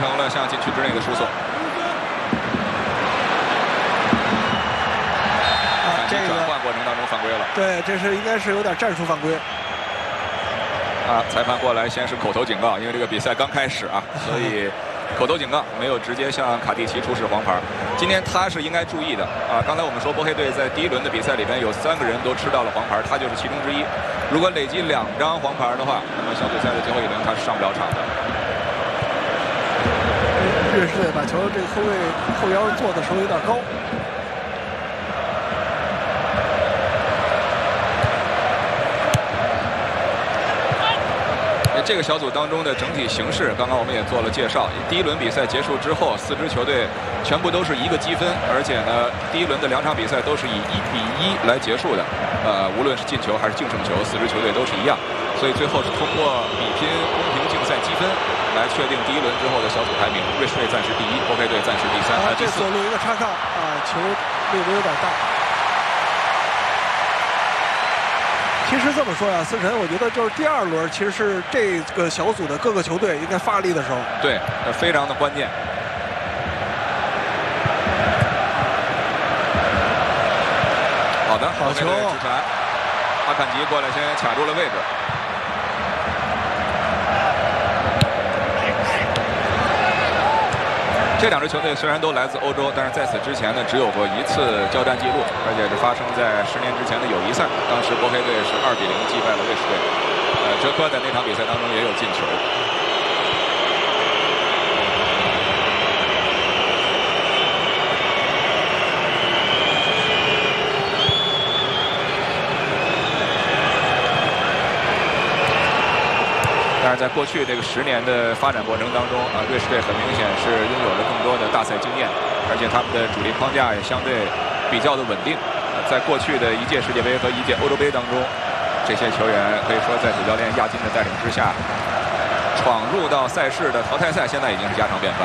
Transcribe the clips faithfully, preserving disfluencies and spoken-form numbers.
成了向禁区之内的输送。 啊，这个转换过程当中犯规了。 对，这是应该是有点战术犯规。 啊，裁判过来先是口头警告，因为这个比赛刚开始啊，所以口头警告，没有直接向卡蒂奇出示黄牌。今天他是应该注意的啊。刚才我们说波黑队在第一轮的比赛里边有三个人都吃到了黄牌，他就是其中之一。如果累积两张黄牌的话，那么小组赛的最后一轮他是上不了场的。 瑞士队把球这个后卫后腰做的时候有点高。 这个小组当中的整体形势，刚刚我们也做了介绍。第一轮比赛结束之后，四支球队全部都是一个积分，而且呢，第一轮的两场比赛都是以一比一来结束的。呃，无论是进球还是净胜球，四支球队都是一样。所以最后是通过比拼公平竞赛积分来确定第一轮之后的小组排名。瑞士队暂时第一，波黑队暂时第三。 啊，这左路一个插上啊，球力度有点大。其实这么说呀，思辰，我觉得就是第二轮，其实是这个小组的各个球队应该发力的时候。 对，非常的关键。好的， 好球！ 直传，阿坎吉过来先卡住了位置。这两支球队虽然都来自欧洲，但是在此之前呢，只有过一次交战记录，而且是发生在十年之前的友谊赛。当时波黑队是二比零击败了瑞士队。呃，哲科在那场比赛当中也有进球。但是在过去这个十年的发展过程当中啊，瑞士队很明显是拥有了更多的大赛经验，而且他们的主力框架也相对比较的稳定。在过去的一届世界杯和一届欧洲杯当中，这些球员可以说在主教练亚金的带领之下，闯入到赛事的淘汰赛，现在已经是家常便饭。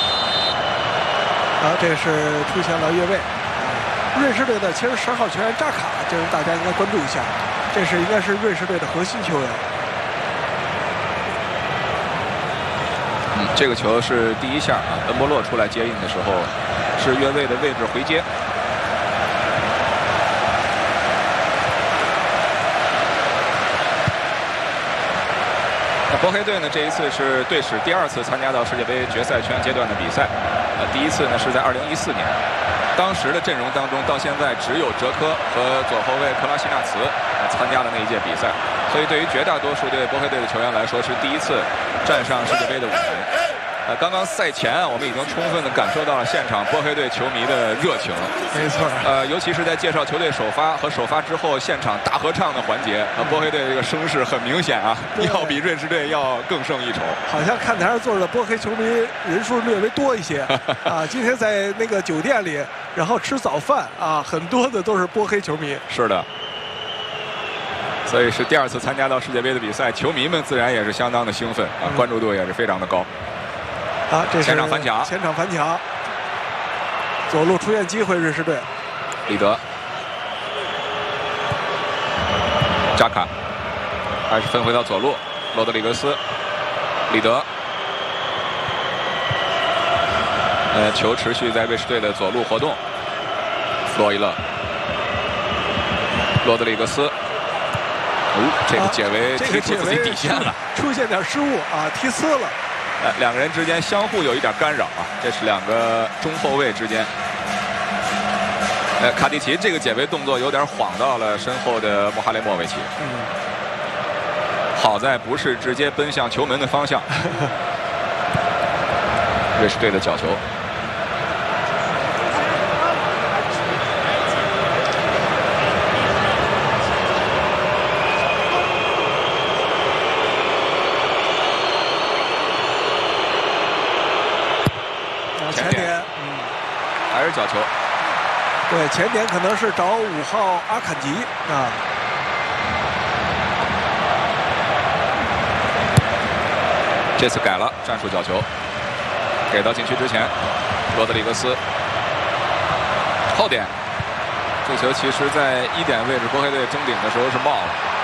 啊，这是出现了越位。瑞士队的其实十号球员扎卡，这是大家应该关注一下，这是应该是瑞士队的核心球员。 嗯，这个球是第一下啊，恩波洛出来接应的时候是越位的位置回接。那波黑队呢，这一次是队史第二次参加到世界杯决赛圈阶段的比赛，呃，第一次呢是在二零一四年，当时的阵容当中到现在只有哲科和左后卫克拉西纳茨参加了那一届比赛，所以对于绝大多数对波黑队的球员来说是第一次站上世界杯的舞台。呃，刚刚赛前啊，我们已经充分的感受到了现场波黑队球迷的热情。 没错。 呃，尤其是在介绍球队首发和首发之后现场大合唱的环节，呃，波黑队这个声势很明显啊，要比瑞士队要更胜一筹。 好像看台上坐着的波黑球迷人数略微多一些啊。今天在那个酒店里，然后吃早饭啊，很多的都是波黑球迷。 是的。所以是第二次参加到世界杯的比赛，球迷们自然也是相当的兴奋啊，关注度也是非常的高。 啊，这是前场反抢， 前场反抢，左路出现机会，瑞士队。 里德，扎卡，还是分回到左路，罗德里格斯，里德，呃，球持续在瑞士队的左路活动，弗洛伊勒，罗德里格斯，哦，这个解围踢出自己底线了， 出现点失误啊，踢呲了。 呃，两个人之间相互有一点干扰啊，这是两个中后卫之间。呃，卡蒂奇这个解围动作有点晃到了身后的穆哈雷莫维奇。嗯。好在不是直接奔向球门的方向。瑞士队的角球。 前点，嗯， 还是角球。 对，前点可能是找五号阿坎吉啊。 这次改了战术角球，给到禁区之前，罗德里格斯后点，这球其实在一点位置，波黑队争顶的时候是冒了。